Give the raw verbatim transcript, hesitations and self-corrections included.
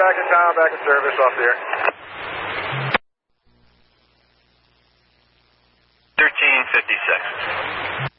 back in town, back in service, off the air. thirteen fifty-six.